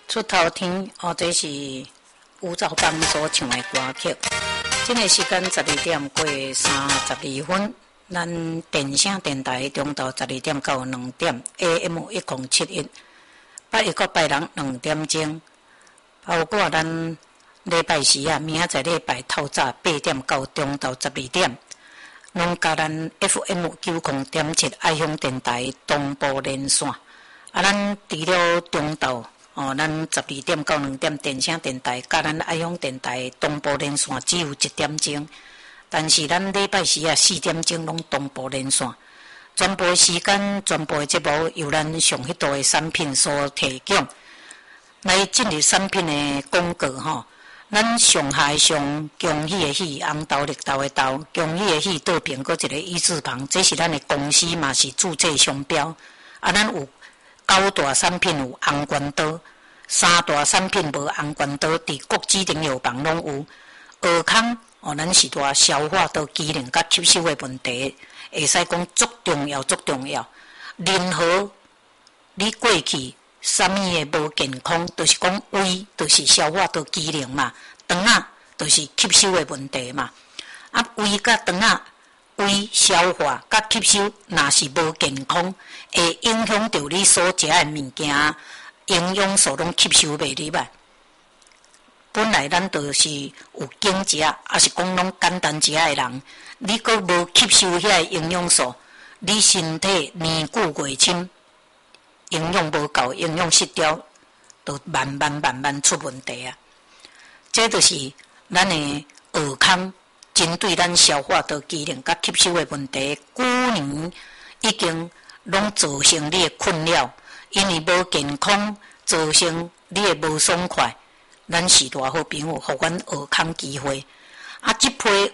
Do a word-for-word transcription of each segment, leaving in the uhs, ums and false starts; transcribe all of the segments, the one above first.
出头天哦，这是吴兆邦所唱的歌曲。这个时间十二点过三十二分，咱电声电台中昼十二点到两点 A M 一零七一，拜一个拜人两点钟，包括咱礼拜四啊，明仔载礼拜透早八点到中昼十二点，拢加咱 F M 九零点七爱乡电台同步连线。啊，咱除了中昼哦，咱十二点到两点电声电台，甲咱爱乡电台同步连线只有一点钟，但是咱礼拜四啊四点钟拢同步连线。全部的时间、全部的节目由咱上迄度的产品所提供。来进入产品的广告吼，咱上下上恭喜的喜，红豆绿豆的豆，恭喜的喜倒边搁一个一字旁，这是咱的公司嘛是注册商标。啊，咱有九大产品有红关刀，三大产品无红关刀，伫国指定药房拢有。尔康哦，咱是大消化道机能甲吸收的问题，会使讲足重要，足重要。任何你过去啥物诶无健康，就是讲胃，就是消化道机能嘛，肠仔就是吸收的问题嘛。啊，胃甲肠仔。胃消化甲吸收，若是无健康，会影响到你所食的物件，营养素拢吸收袂入来。本来咱就是有经食，还是讲拢简单食的人，你阁无吸收遐个营养素，你身体年久月深，营养无够，营养失调，就慢慢慢慢出问题啊。这就是咱的尔康。针对咱消化道机能甲吸收的问题，旧年已经拢造成你的困扰，因为无健康造成你的无爽快。咱是大好朋友，互阮尔康机会。啊，即批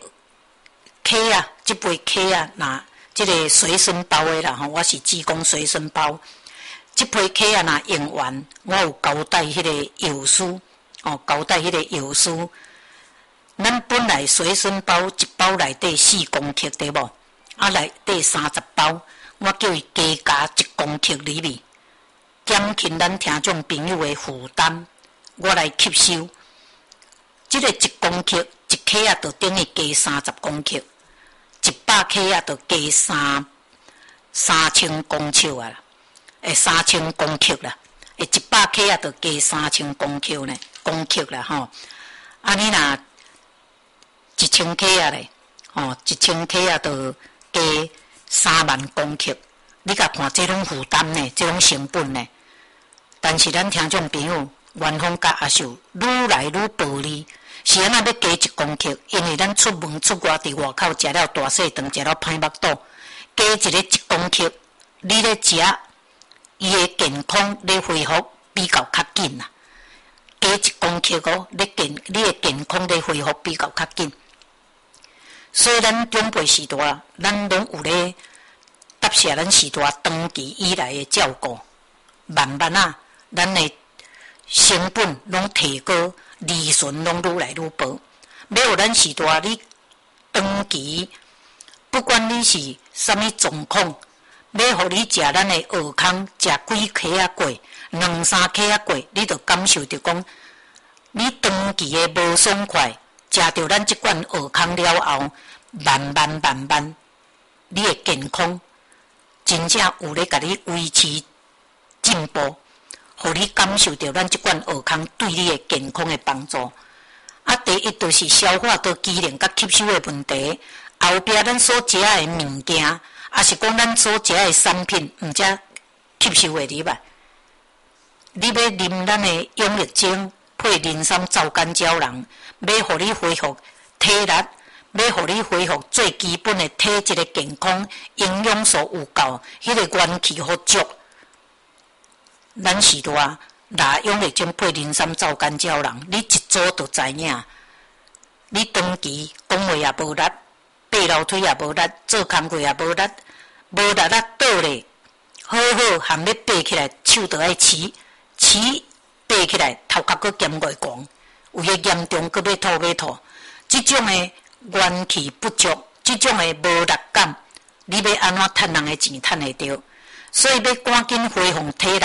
K啊，即批 K 啊，若即个随身包的啦吼，我是只讲随身包。即批 K 啊，若用完，我有交代迄个药师，哦，交代迄个药师。咱本来随身包一包内底四公克对无？啊，内底三十包，我叫伊加加一公克里面，减轻咱听众朋友的负担，我来吸收。即、这个一公克一克啊，就等于加三十公克，一百克啊，就加三三千公尺啊啦，诶，三千公克啦，诶，一百克啊，就加三千公克呢，公克啦吼。啊，你若一千克啊咧，哦，一千克啊，就加三万公克。你甲看，这种负担呢，这种成本呢。但是咱听众朋友，元丰甲阿秀愈来愈暴利，是安那要加一公克，因为咱出门出外伫外口食了大细肠，食了歹腹肚，加一个一公克，你咧食，伊的健康咧恢复比较较紧啦。加一公克哦，你健你的健康咧恢复比较较紧。所以咱长辈时代，咱拢有咧答谢咱时代长期以来的照顾，慢慢啊，咱的成本拢提高，利润拢愈来愈薄。要有咱时代，你长期不管你是啥物状况，要互你食咱的尔康，食几克啊过，两三克啊过，你就感受着讲，你长期的无爽快。食到咱即款尔康了后，慢慢慢慢，你的健康真正有咧甲你维持进步，互你感受到咱即款尔康对你的健康的帮助。啊，第一就是消化道机能甲吸收的问题，后壁咱所食的物件，也是讲咱所食的产品，毋则吸收会入来。你要啉咱的养力精配磷酸皂苷胶囊。要互你恢复体力，要互你恢复最基本的体质的健康，营养素有够，迄、那个元气好足。咱时代拿养力精配磷酸皂苷胶囊，你一做就知影。你长期讲话也无力，爬楼梯也无力，做工课也无力，无力啊倒咧，好好含咧爬起来，手就爱持，持爬起来，头壳阁减过光。有些严重，阁要吐要吐，这种的元气不足，这种的无力感，你要安怎趁人的钱趁会着？所以要赶紧恢复体力，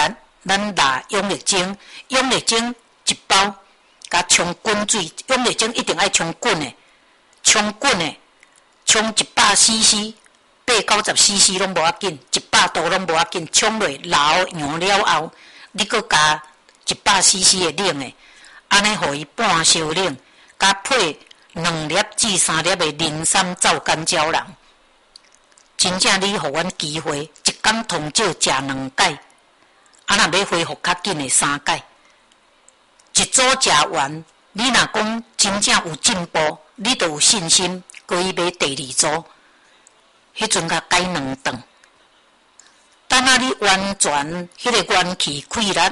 咱拿养力精，养力精一包，甲冲滚水，养力精一定爱冲滚的，冲滚的，冲一百 C C， 八九十 C C 拢无要紧，一百度拢无要紧，冲落老扬了后，你搁加一百 C C 的冷的，安尼互伊半烧冷，甲配两粒至三粒的磷酸皂苷胶囊。真正你互阮机会，一工通少食两解，啊，若要恢复较紧的三解。一组食完，你若讲真正有进步，你就有信心，可以买第二组。迄阵甲改两顿，等下你完全迄个元气溃力，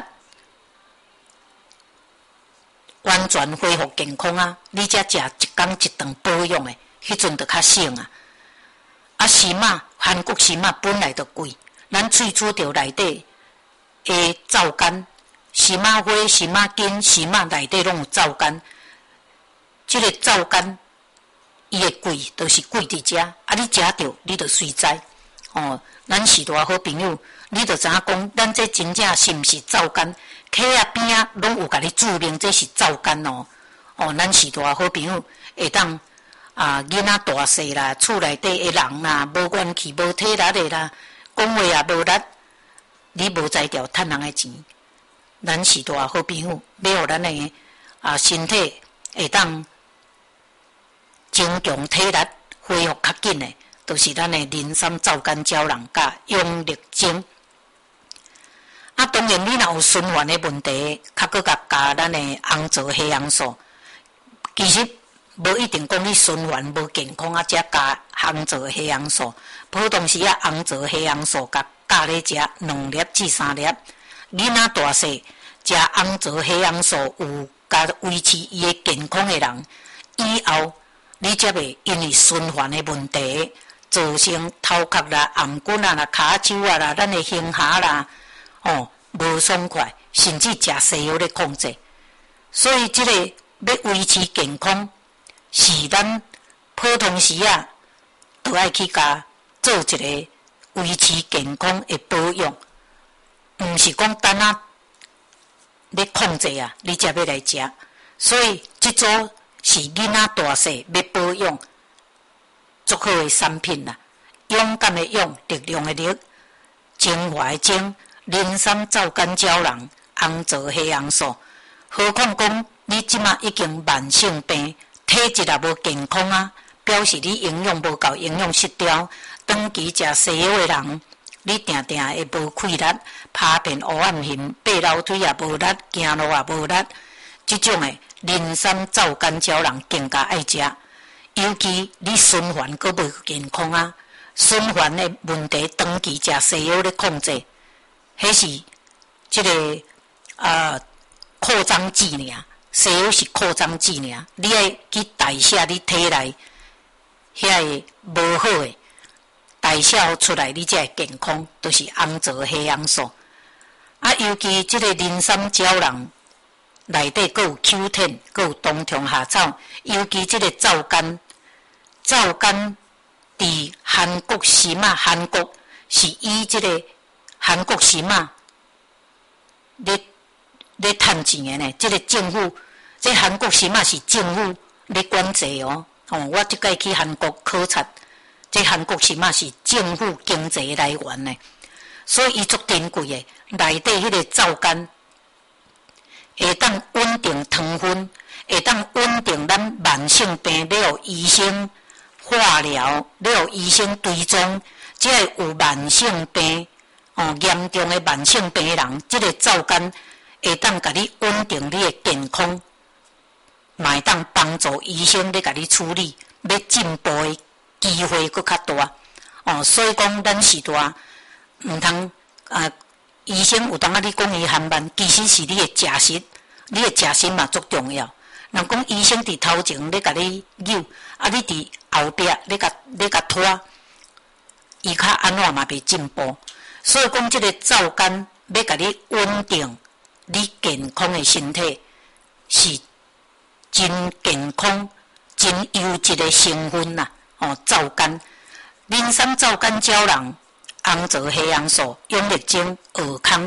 完全恢复健康啊！你才食一工一顿保养的，迄阵就较省啊。啊，丝马韩国丝马本来就贵，咱萃取着内底的皂苷，丝马花、丝马根、丝马内底拢有皂苷。即、这个皂苷，伊的贵就是贵伫遮，啊，你食着你就随知。哦，咱是大好朋友，你就知影讲，咱这真正是毋是皂苷？客啊边啊拢有甲你注明这是皂苷哦。哦，咱是大好朋友，会当。啊，囡仔大细啦，厝内底的人啦，无元气、无体力的啦，讲话也无力，你无才调趁人的钱，咱是大好朋友，要互咱的啊身体会当增强体力，恢复较紧的，就是咱的磷酸皂苷胶囊甲养力精。啊，当然你若有循环的问题，较搁甲加咱的红枣黑杨素，其实。无一定讲你循环无健康啊，才加红枣黑杨素。普通时啊，红枣黑杨素甲加咧食两粒至三粒。囡仔大细食红枣黑杨素有甲维持伊的健康的人，以后你才袂因为循环的问题造成头壳啦、颔骨啊、啦、骹手啊啦、咱的胸下啦，哦，无爽快，甚至食西药咧控制。所以即、这个要维持健康。是咱普通时啊，都爱去甲做一个维持健康的保养，毋是讲单啊咧控制啊，你才要来食。所以即组是囡仔大细要保养足好的产品啦，勇敢的勇，力量的力，精华的精，磷酸皂苷胶囊，红枣黑杨素。何况讲你即马已经慢性病。体质也无健康啊，表示你营养无够，营养失调。长期食西药的人，你定定会无气力，拍片黑暗形，爬楼梯也无力，行路也无力。这种的磷酸皂苷胶囊更加爱食，尤其你循环阁无健康啊，循环的问题，长期食西药咧控制，迄是这个啊扩张剂尔。西药是扩张剂尔，你爱去代谢你体内遐个无好诶，代谢出来你才会健康，都、就是红枣黑杨素。啊，尤其即个磷酸胶囊内底阁有 Q 十，阁有冬虫夏草，尤其即个皂苷，皂苷伫韩国时嘛，韩国是以即个韩国时嘛，咧咧趁钱诶呢，即、这个政府。这韩国时嘛是政府咧管制哦，哦，我即摆去韩国考察，这韩国时嘛是政府经济来源呢，所以伊足珍贵的，内底迄个皂苷会当稳定糖分，会当稳定咱慢性病了医生化疗了医生追踪，即个有慢性病哦严重的慢性病的人，即、这个皂苷会当甲你稳定你的健康。嘛会当帮助医生咧甲你处理，要进步的机会佫较大。哦，所以讲咱是大毋通啊，医生有当啊你讲伊含慢，其实是你的食食，你的食食嘛足重要。人讲医生伫头前咧甲你扭，啊你伫后壁咧甲咧甲拖，伊较安怎嘛袂进步。所以讲即个皂苷要甲你稳定你健康的身体是。真健康、真优质的成分呐、啊！哦，皂苷、磷酸皂苷胶囊、红枣黑杨素、养力精、尔康，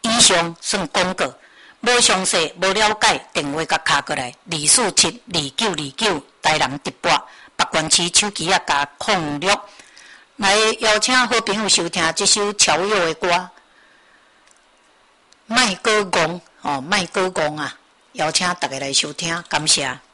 以上算广告。无详细、无了解，电话甲敲过来，二四七二九二九，台南直播，北关区手机啊加控六，来邀请好朋友收听这首乔佑的歌，卖歌讲哦，卖歌讲啊，邀请大家来收听，感谢。